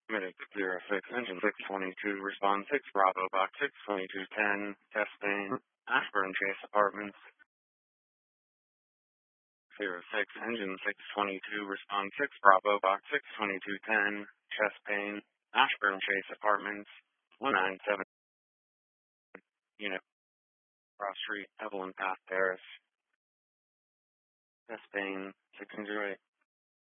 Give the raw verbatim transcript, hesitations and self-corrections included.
Minute zero six, engine six twenty-two, respond six Bravo, box six twenty-two ten, testing, Ashburn Chase Apartments. Zero six, engine six twenty-two, respond six Bravo, box six twenty-two ten, chest pain, Ashburn Chase Apartments, one nine seven, unit, Cross Street, Evelyn Path, Paris. Chest pain, six zero eight.